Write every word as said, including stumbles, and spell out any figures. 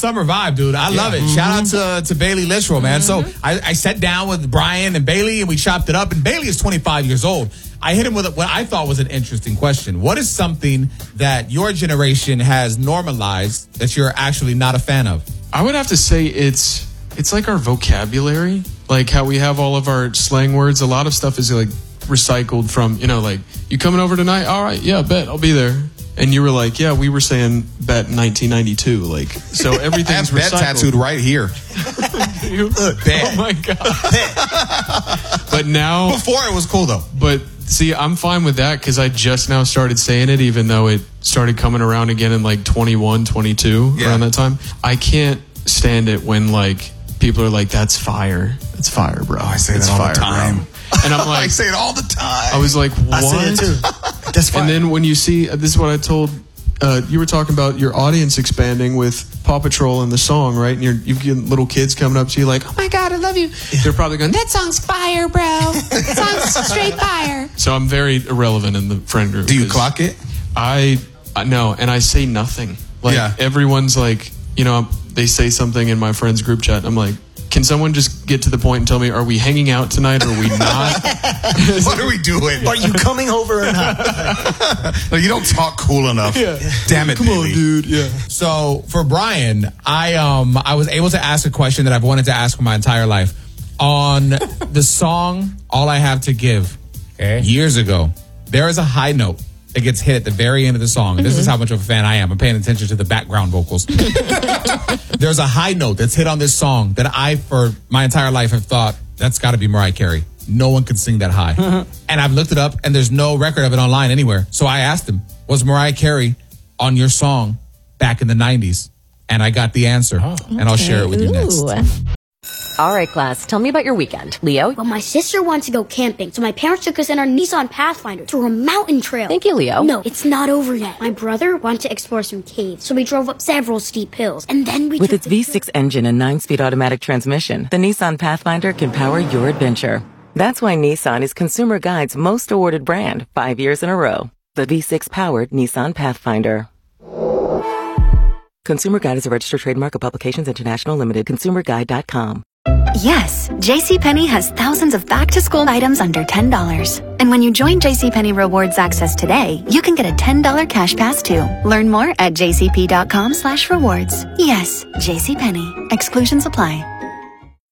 summer vibe, dude. I yeah. love it. Mm-hmm. Shout out to, to Bailey Littrell, man. Mm-hmm. So I, I sat down with Brian and Bailey, and we chopped it up. And Bailey is twenty-five years old. I hit him with what I thought was an interesting question. What is something that your generation has normalized that you're actually not a fan of? I would have to say it's it's like our vocabulary, like how we have all of our slang words. A lot of stuff is like recycled from, you know, like, you coming over tonight? All right, yeah, bet, I'll be there. And you were like, yeah, we were saying bet nineteen ninety-two. Like, so everything's I have bet tattooed right here. you, oh my God. But now. Before it was cool though. But see, I'm fine with that because I just now started saying it, even though it started coming around again in like twenty-one, twenty-two, yeah. around that time. I can't stand it when like people are like, that's fire. That's fire, bro. Oh, I say that's that all fire, the time. Bro. And I'm like, I say it all the time. I was like, what? I say it too. That's fine. And then when you see, this is what I told, uh, you were talking about your audience expanding with Paw Patrol and the song, right? And you're, you've got little kids coming up to you like, oh my God, I love you. Yeah. They're probably going, that song's fire, bro. That song's straight fire. So I'm very irrelevant in the friend group. Do you clock it? I, I no, and I say nothing. Like, yeah. everyone's like, you know, they say something in my friend's group chat. I'm like, can someone just get to the point and tell me, are we hanging out tonight or are we not? What are we doing? Are you coming over or not? No, you don't talk cool enough. Yeah. Damn it, Come baby. on, dude. Yeah. So for Brian, I um I was able to ask a question that I've wanted to ask for my entire life. On the song All I Have to Give, okay. years ago, there is a high note that gets hit at the very end of the song. Mm-hmm. This is how much of a fan I am. I'm paying attention to the background vocals. There's a high note that's hit on this song that I, for my entire life, have thought, that's got to be Mariah Carey. No one can sing that high. Mm-hmm. And I've looked it up, and there's no record of it online anywhere. So I asked him, was Mariah Carey on your song back in the nineties? And I got the answer, oh. and okay. I'll share it with you next. Ooh. All right, class, tell me about your weekend. Leo? Well, my sister wanted to go camping, so my parents took us in our Nissan Pathfinder to a mountain trail. Thank you, Leo. No, it's not over yet. My brother wanted to explore some caves, so we drove up several steep hills, and then we With took its V six engine and nine-speed automatic transmission, the Nissan Pathfinder can power your adventure. That's why Nissan is Consumer Guide's most awarded brand, five years in a row. The V six-powered Nissan Pathfinder. Consumer Guide is a registered trademark of Publications International Limited, consumer guide dot com. Yes, JCPenney has thousands of back-to-school items under ten dollars. And when you join JCPenney Rewards Access today, you can get a ten dollars cash pass too. Learn more at jcp dot com slash rewards. Yes, JCPenney. Exclusions apply.